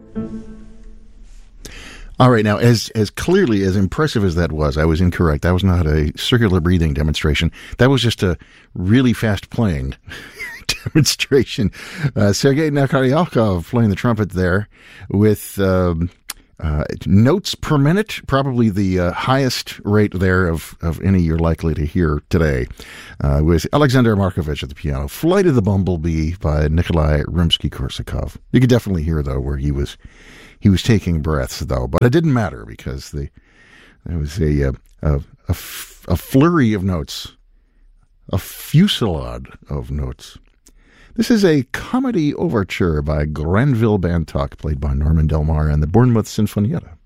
All right, now, as clearly, as impressive as that was, I was incorrect. That was not a circular breathing demonstration. That was just a really fast playing demonstration. Sergei Nakaryakhov playing the trumpet there with notes per minute, probably the highest rate there of any you're likely to hear today, with Alexander Markovich at the piano. Flight of the Bumblebee by Nikolai Rimsky-Korsakov. You could definitely hear, though, where he was taking breaths, though, but it didn't matter because there was a flurry of notes, a fusillade of notes. This is a comedy overture by Granville Bantock, played by Norman Del Mar, and the Bournemouth Sinfonietta.